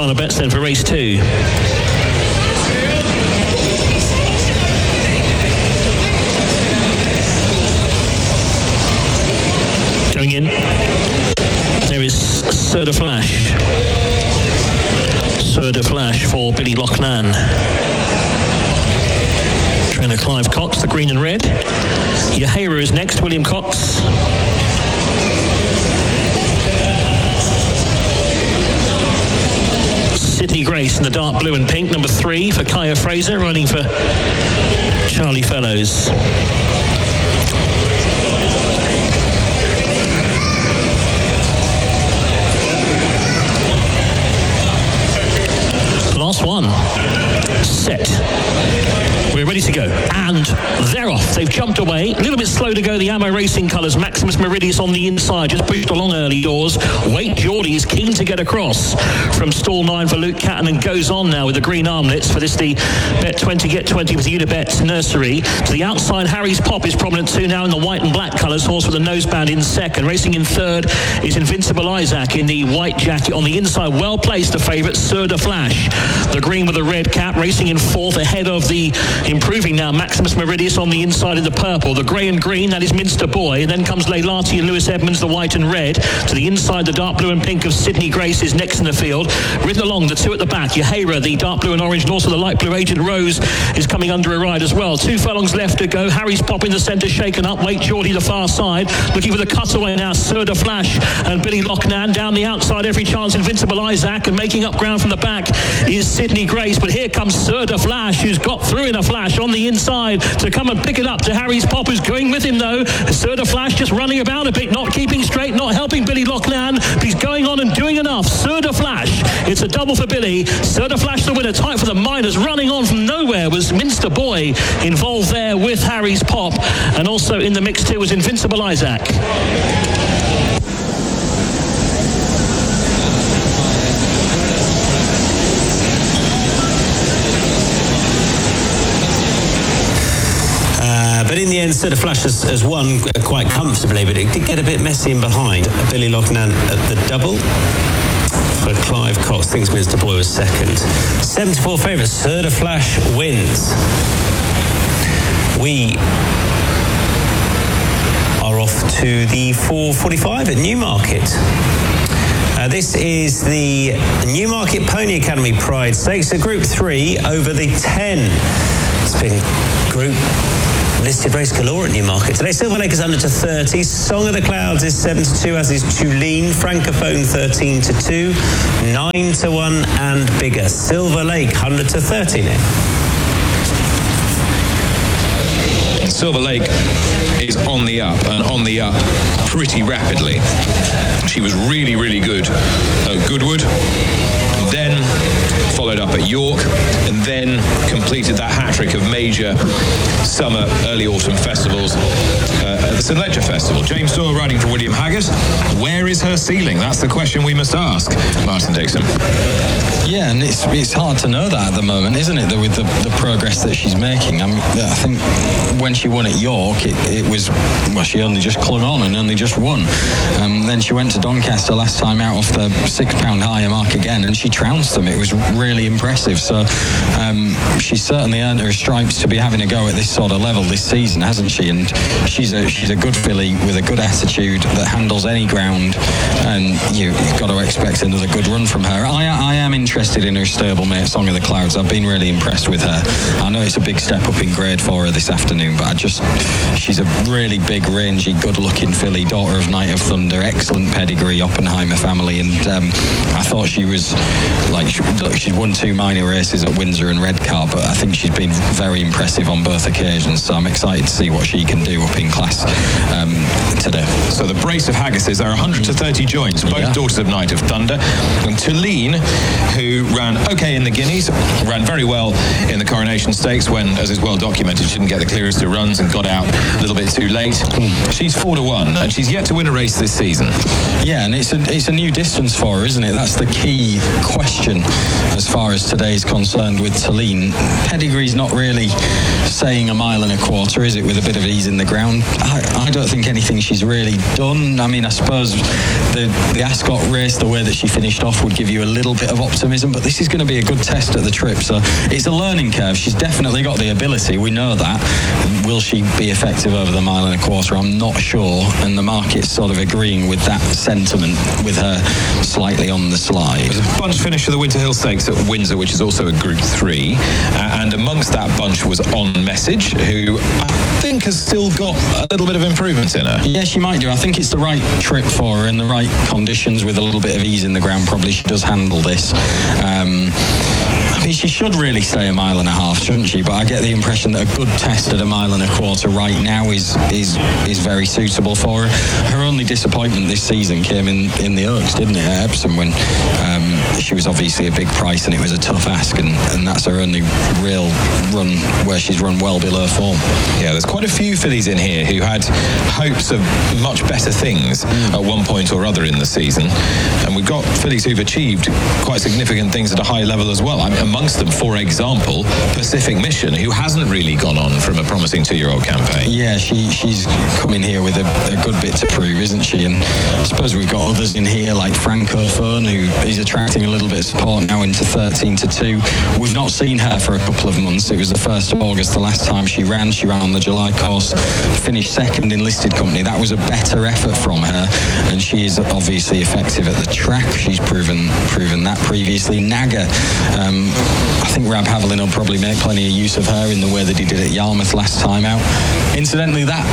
final bets then for race 2. Going in, there is Sir de Flash. Sir de Flash for Billy Loughnane. Trainer Clive Cox, the green and red. Yahera is next, William Cox. Sydney Grace in the dark blue and pink, number 3 for Kaya Fraser, running for Charlie Fellows. Last one. Set. We're ready to go. And they're off. They've jumped away. A little bit slow to go, the Ammo Racing colours. Maximus Meridius on the inside, just pushed along early doors. Wait Geordie is keen to get across from stall 9 for Luke Catton and goes on now with the green armlets for this, the Bet 20, Get 20 with Unibet Nursery. To the outside, Harry's Pop is prominent too now in the white and black colours. Horse with a noseband in second. Racing in third is Invincible Isaac in the white jacket. On the inside, well placed, the favourite, Sir de Flash. The green with the red cap, racing in fourth ahead of the improving now Maximus Meridius on the inside in the purple. The grey and green, that is Minster Boy. And then comes Leilati and Lewis Edmonds, the white and red. To the inside, the dark blue and pink of Sydney Grace is next in the field. Ridden along, the 2 at the back. Yahera, the dark blue and orange, and also the light blue Agent Rose is coming under a ride as well. 2 furlongs left to go. Harry's Pop in the centre, shaken up. Wait Geordie the far side. Looking for the cutaway now, Sir de Flash and Billy Loughnane. Down the outside, every chance, Invincible Isaac. And making up ground from the back is Sydney Grace. But here comes Sir de Flash, who's got through in a flash on the inside to come and pick it up to Harry's Pop, who's going with him though. Sir de Flash just running about a bit, not keeping straight, not helping Billy Loughnane, but he's going on and doing enough. Sir de Flash, it's a double for Billy. Sir de Flash the winner, tight for the Miners. Running on from nowhere was Minster Boy, involved there with Harry's Pop, and also in the mix too was Invincible Isaac. But in the end, Sir de Flash has won quite comfortably, but it did get a bit messy in behind. Billy Loughnane at the double. For Clive Cox, thinks Minster Boy was second. 74 favourite, Sir de Flash wins. We are off to the 4:45 at Newmarket. This is the Newmarket Pony Academy Pride Stakes, a Group 3 over the 10. It's been group listed race galore at Newmarket today. Silver Lake is under to 30. Song of the Clouds is 7-2, as is Tulane. Francophone 13-2. 9-1 and bigger. Silver Lake 100 to 30 now. Silver Lake is on the up, and on the up pretty rapidly. She was really, really good at Goodwood, then followed up at York, and then completed that hat-trick of major summer, early autumn festivals at the St Ledger Festival. James Doyle riding for William Haggart. Where is her ceiling? That's the question we must ask, Martin Dixon. Yeah, and it's hard to know that at the moment, isn't it, with the progress that she's making. I think when she won at York, it was, well, she only just clung on and only just won. Then she went to Doncaster last time out off the £6 higher mark again, and she trounced them. It was really impressive. So she's certainly earned her stripes to be having a go at this sort of level this season, hasn't she? And she's a good filly with a good attitude that handles any ground, and you've got to expect another good run from her. I am interested in her stablemate, Song of the Clouds. I've been really impressed with her. I know it's a big step up in grade for her this afternoon, but she's a really big, rangy, good-looking filly, daughter of Knight of Thunder, excellent pedigree, Oppenheimer family, and I thought she was she won 2 minor races at Windsor and Redcar, but I think she's been very impressive on both occasions, so I'm excited to see what she can do up in class today. So the brace of Haggises are 100 to 30 joints, both daughters of Knight of Thunder, and Tulane, who ran okay in the Guineas, ran very well in the Coronation Stakes when, as is well documented, she didn't get the clearest of runs and got out a little bit too late. She's 4-1, and she's yet to win a race this season. Yeah, and it's a new distance for her, isn't it? That's the key question as as far as today's concerned with Talene. Pedigree's not really saying 1.25 miles, is it, with a bit of ease in the ground? I don't think anything she's really done. I mean, I suppose the Ascot race, the way that she finished off, would give you a little bit of optimism, but this is going to be a good test at the trip, so it's a learning curve. She's definitely got the ability, we know that. Will she be effective over the 1.25 miles? I'm not sure, and the market's sort of agreeing with that sentiment, with her slightly on the slide. There's a bunch finish for the Winter Hill Stakes at Windsor, which is also a Group 3, and amongst that bunch was On Message, who I think has still got a little bit of improvement in her. Yeah, she might do. I think it's the right trip for her in the right conditions with a little bit of ease in the ground. Probably she does handle this. I mean, she should really stay 1.5 miles, shouldn't she? But I get the impression that a good test at 1.25 miles right now is very suitable for her. Her only disappointment this season came in the Oaks, didn't it, at Epsom, when she was obviously a big price and it was a tough ask, and that's her only real run where she's run well below form. Yeah, there's quite a few fillies in here who had hopes of much better things at one point or other in the season, and we've got fillies who've achieved quite significant things at a high level as well. I mean, amongst them, for example, Pacific Mission, who hasn't really gone on from a promising 2-year-old campaign. Yeah, she's coming here with a good bit to prove, isn't she? And I suppose we've got others in here like Francophone, who is attracting a little bit of support now into 13-2. We've not seen her for a couple of months. It was the 1st of August the last time she ran. She ran on the July course, finished second in listed company. That was a better effort from her, and she is obviously effective at the track. She's proven that previously. Naga, I think Rab Haviland will probably make plenty of use of her in the way that he did at Yarmouth last time out. Incidentally, that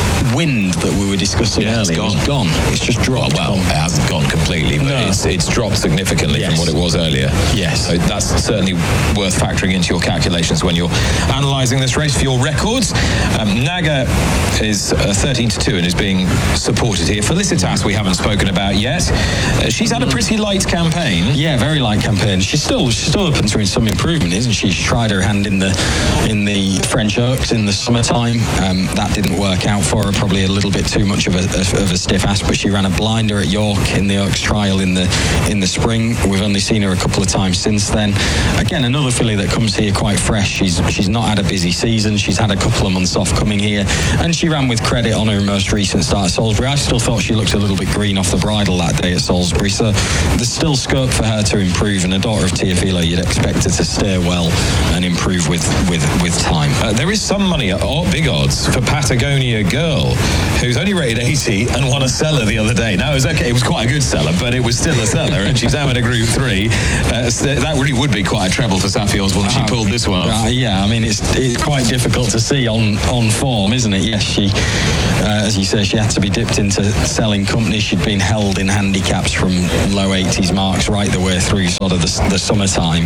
wind that we were discussing earlier is gone. It's just dropped. Well, it hasn't gone completely, but it's dropped significantly from what it was earlier. Yes. So that's certainly worth factoring into your calculations when you're analysing this race for your records. Naga is 13-2 and is being supported here. Felicitas we haven't spoken about yet. She's had a pretty light campaign. Yeah, very light campaign. She's still open to some improvement, isn't she? She tried her hand in the French Oaks in the summertime. That didn't work out for her. Probably a little bit too much of a stiff ask, but she ran a blinder at York in the Oaks trial in the spring. We've only seen her a couple of times since then. Again, another filly that comes here quite fresh. She's not had a busy season. She's had a couple of months off coming here, and she ran with credit on her most recent start at Salisbury. I still thought she looked a little bit green off the bridle that day at Salisbury, so there's still scope for her to improve, and a daughter of Teofilo, you'd expect her to stay well and improve with time. There is some money at big odds for Patagonia Girl, who's only rated 80 and won a seller the other day. Now, it was okay, it was quite a good seller, but it was still a seller, and she's out in a Group 3. That really would be quite a treble for Saffie Osborne if she pulled this one off. Yeah, I mean, it's quite difficult to see on form, isn't it? Yes, she, as you say, she had to be dipped into selling companies. She'd been held in handicaps from low 80s marks right the way through sort of the summertime,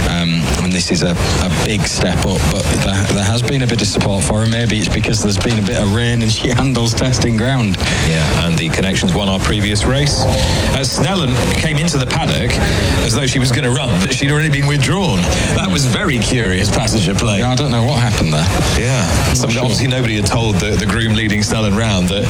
and this is a big step up, but there has been a bit of support for her. Maybe it's because there's been a bit of rain and she handles testing ground. Yeah, and the Connections won our previous race. Snellen came into the paddock as though she was going to run, but she'd already been withdrawn. That was very curious passenger play. Yeah, I don't know what happened there. Yeah, obviously nobody had told the groom leading Snellen round that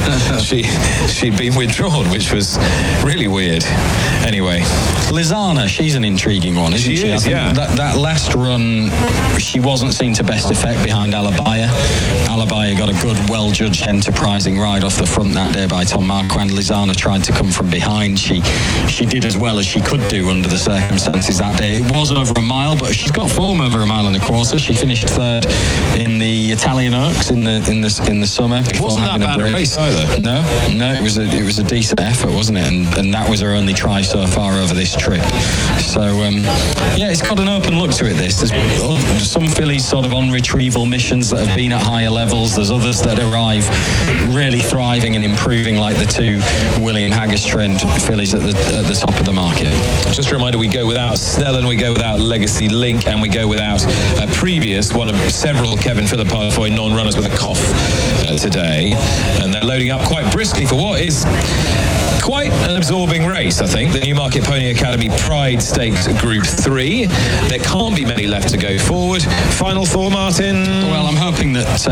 she'd been withdrawn, which was really weird. Anyway, Lizana, she's an intriguing one, isn't she? She is, yeah. That last run, she wasn't seen to best effect behind Alabaya. Alabaya got a good, well-judged, enterprising ride off the front that day by Tom Marquand. Lizana tried to come from behind. She did as well as she could do under the circumstances that day. It was over 1 mile, but she's got form over 1.25 miles. She finished third in the Italian Oaks in the summer. It wasn't that bad a race either. No, it was a decent effort, wasn't it? And that was her only try so far over this trip. So yeah, it's got an open look to it. There's some fillies sort of on retrieval missions that have been at higher levels. There's others that arrive really thriving and improving, like the two William Haggas trained fillies at the top of the market. Just a reminder, we go without Snellen, we go without Legacy Link, and we go without previous, one of several Kevin Philippofoy non-runners with a cough today. And they're loading up quite briskly for what is Quite an absorbing race, I think. The Newmarket Pony Academy Pride Stakes Group 3. There can't be many left to go forward. Final thought, Martin? Well, I'm hoping that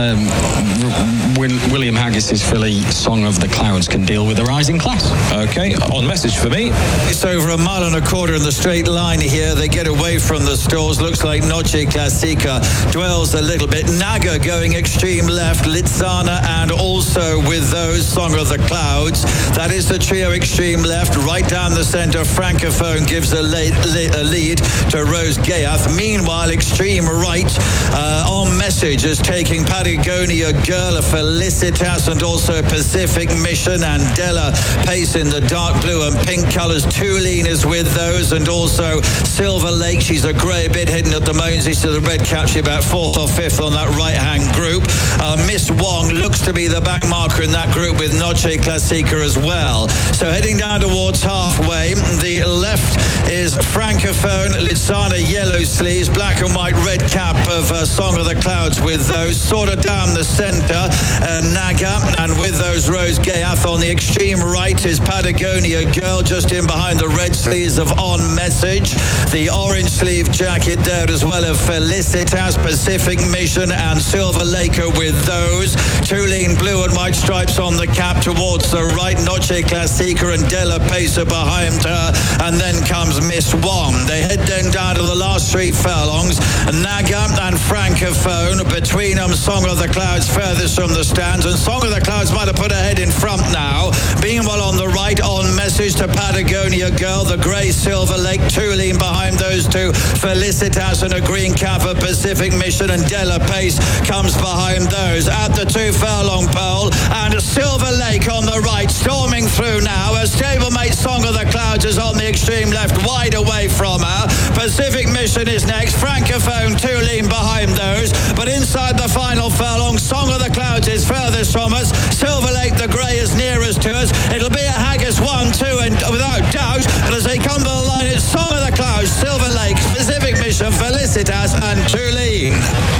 William Haggis's filly Song of the Clouds can deal with the rising class. Okay, on message for me. It's over a mile and a quarter in the straight line here. They get away from the stalls. Looks like Noche Classica dwells a little bit. Naga going extreme left. Litzana and also with those Song of the Clouds. That is the trio extreme left. Right down the centre, Francophone gives a lead to Rose Gayath. Meanwhile, extreme right, On Message is taking Patagonia Girl, Felicitas, and also Pacific Mission, and Della Pace in the dark blue and pink colours. Tulane is with those, and also Silver Lake. She's a grey bit hidden at the moment. She's the red cap. She's about 4th or 5th on that right-hand group. Miss Wong looks to be the back marker in that group with Noche Classica as well. So heading down towards halfway, the left is Francophone, Litzana yellow sleeves, black and white red cap of Song of the Clouds with those. Sort of down the centre, Naga, and with those Rose Gayath. On the extreme right is Patagonia Girl, just in behind the red sleeves of On Message. The orange sleeve jacket there as well of Felicitas, Pacific Mission, and Silver Laker with those. Tulane blue and white stripes on the cap towards the right. Noche Classica and Della Pace behind her, and then comes Miss Wong. They head then down to the last 3 furlongs. Naga and Francophone. Between them, Song of the Clouds furthest from the stands, and Song of the Clouds might have put her head in front now. Meanwhile, on the right, On Message to Patagonia Girl, the grey Silver Lake. Tulane behind those two. Felicitas and a green cap of Pacific Mission, and Della Pace comes behind those. At the 2 furlong pole, and Silver Lake on the right, storming through now as stablemate Song of the Clouds is on the extreme left, wide away from her. Pacific Mission is next. Francophone, Tulane behind those. But inside the final furlong, Song of the Clouds is furthest from us. Silver Lake, the grey, is nearest to us. It'll be a Haggis 1-2, and without doubt. But as they come to the line, it's Song of the Clouds, Silver Lake, Pacific Mission, Felicitas, and Tulane.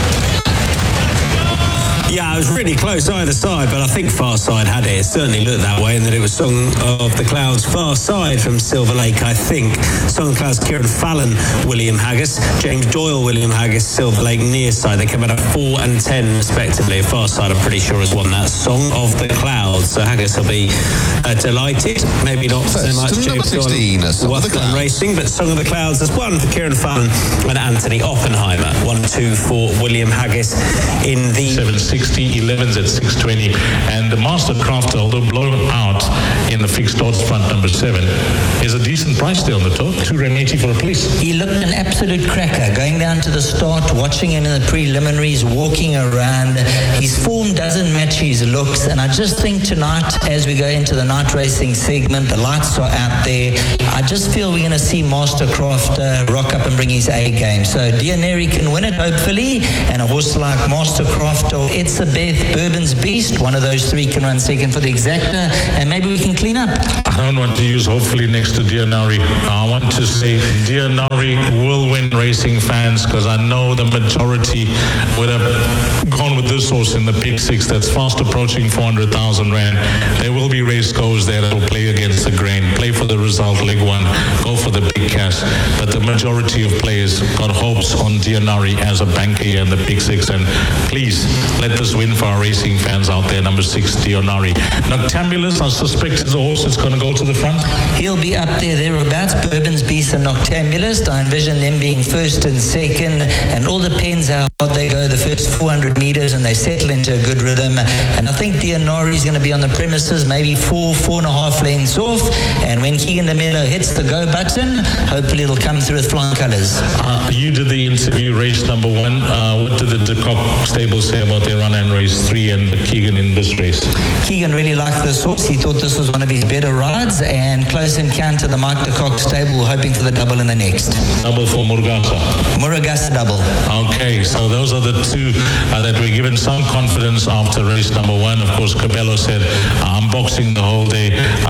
Yeah, it was really close either side, but I think Far Side had it. It certainly looked that way, and that it was Song of the Clouds Far Side from Silver Lake, I think. Song of the Clouds, Kieran Fallon, William Haggis. James Doyle, William Haggis, Silver Lake, near side. They came out at 4 and 10 respectively. Far Side, I'm pretty sure, has won that Song of the Clouds. So Haggis will be delighted. Maybe not so much James Doyle, Watford Racing, but Song of the Clouds has won for Kieran Fallon and Anthony Oppenheimer. 1-2 for William Haggis in the 760 11s at 620, and the Mastercraft, although blown out in the fixed odds front number 7, is a decent price there on the top, £2.80 for a place. He looked an absolute cracker going down to the start, watching him in the preliminaries, walking around. His form doesn't match his looks, and I just think tonight, as we go into the night racing segment, the lights are out there. I just feel we're going to see Mastercraft rock up and bring his A game. So Dianeri can win it, hopefully, and a horse like Mastercraft or It's a Beth, Bourbon's Beast, one of those 3 can run second for the Exacta, and maybe we can clean up. I don't want to use hopefully next to Dianari. I want to say Dianari will win, racing fans, because I know the majority would have gone with this horse in the pick 6 that's fast approaching 400,000 rand. There will be race goers there that will play against the grain, play for the result, leg 1, go for the big cash. But the majority of players got hopes on Dianari as a banker here in the pick 6, and please let this win for our racing fans out there. Number 6, Dianari. Noctambulous, I suspect is the horse that's going to go to the front. He'll be up there thereabouts. Bourbon's Beast and Noctambulous. I envision them being first and second, and all depends how hard they go the first 400 meters and they settle into a good rhythm. And I think Dianari is going to be on the premises, maybe 4.5 lengths off. And when Keegan DeMello hits the go button, hopefully it'll come through with flying colours. You did the interview, race number 1. What did the De Kock stable say about their run and race 3 and Keegan in this race? Keegan really liked this horse. He thought this was one of his better rides, and close encounter the Mike De Kock stable, hoping for the double in the next. Double for Murugasa. Murugasa double. Okay, so those are the 2 that were given some confidence after race number 1. Of course, Cabello said, I'm boxing the whole day.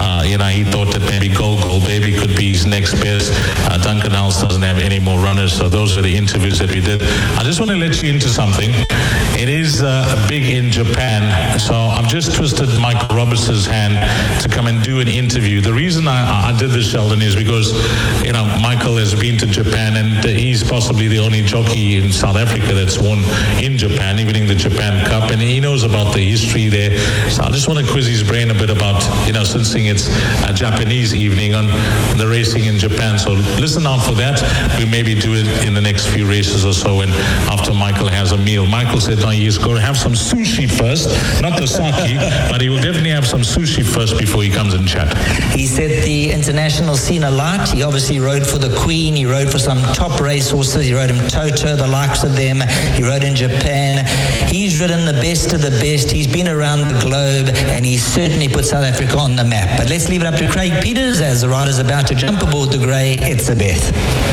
He thought that maybe Gold Baby could be his next best. Duncan Hals doesn't have any more runners, so those are the interviews that we did. I just want to let you into something. It is big in Japan, so I've just twisted Michael Roberts' hand to come and do an interview interview. The reason I did this, Sheldon, is because, Michael has been to Japan, and he's possibly the only jockey in South Africa that's won in Japan, even in the Japan Cup, and he knows about the history there. So I just want to quiz his brain a bit about, since it's a Japanese evening on the racing in Japan. So listen out for that. We'll maybe do it in the next few races or so, and after Michael has a meal. Michael said no, he's going to have some sushi first, not the sake, but he will definitely have some sushi first before he comes and chat. He set the international scene alight. He obviously rode for the Queen. He rode for some top racehorses. He rode him Toto, the likes of them. He rode in Japan. He's ridden the best of the best. He's been around the globe, and he certainly put South Africa on the map. But let's leave it up to Craig Peters as the rider's about to jump aboard the grey Etzebeth.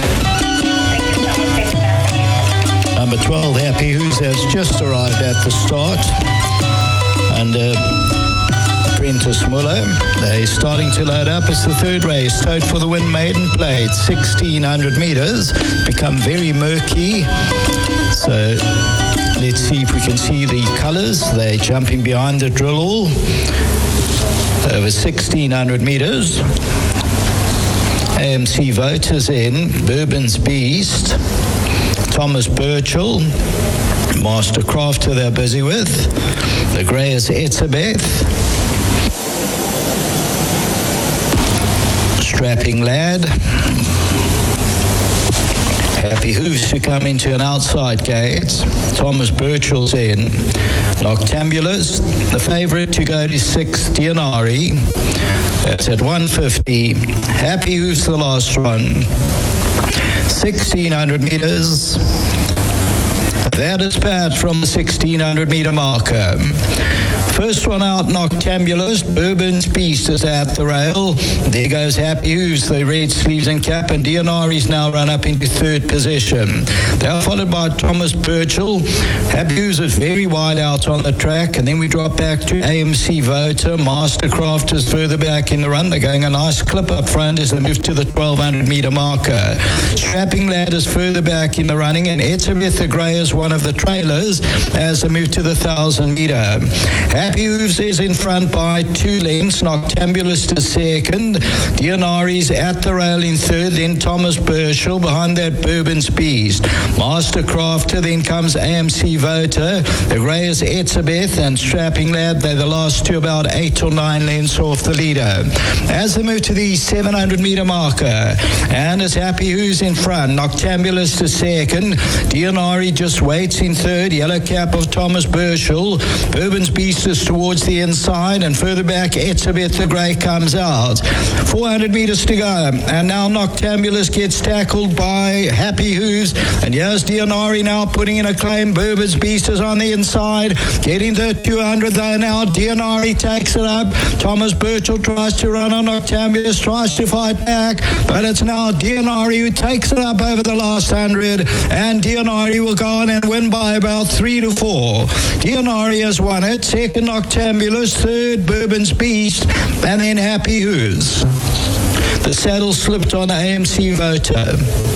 Number 12, Happy Who's, has just arrived at the start. And Prentice Muller, they're starting to load up. It's the third race. Toad for the win, maiden plate, 1,600 meters. Become very murky. So let's see if we can see the colours. They're jumping behind the drill. Over 1,600 meters. AMC Voters in, Bourbon's Beast, Thomas Burchell, Master Crafter they're busy with. The grey is Etzebeth. Strapping Lad. Happy Hooves to come into an outside gate. Thomas Burchell's in. Noctambulous, the favourite to go to 6, Dianari. That's at 150. Happy Hooves the last one. 1,600 meters. That is Pat from the 1,600 meter marker. First one out, Noctambulous. Bourbon's Beast is at the rail. There goes Happy Hooves, the red sleeves and cap, and Dianari's now run up into third position. They are followed by Thomas Burchell. Happy Hooves is very wide out on the track, and then we drop back to AMC Voter. Mastercraft is further back in the run. They're going a nice clip up front as they move to the 1,200 meter marker. Strapping Lad is further back in the running, and Etzebeth the Grey is one of the trailers as they move to the 1,000 meter. Happy Hooves is in front by 2 lengths. Noctambulous to second. Dianari's at the rail in third. Then Thomas Burchell. Behind that, Bourbon's Beast. Mastercrafter. Then comes AMC Voter. The grey is Etzebeth and Strapping Lad. They're the last two, about 8 or 9 lengths off the leader. As they move to the 700 meter marker, and it's Happy Hooves in front. Noctambulous to second. Dianari just waits in third. Yellow cap of Thomas Burchell. Bourbon's Beast is towards the inside, and further back Etzebeth the Grey comes out. 400 meters to go, and now Noctambulous gets tackled by Happy Hooves, and here's Dianari now putting in a claim. Bourbon's Beast is on the inside, getting to 200 though now. Dianari takes it up. Thomas Burchell tries to run on Noctambulous, tries to fight back, but it's now Dianari who takes it up over the last 100, and Dianari will go on and win by about 3 to 4. Dianari has won it. Second, Noctambulous. Third, Bourbon's Beast. And then Happy Hooves. The saddle slipped on AMC Voter.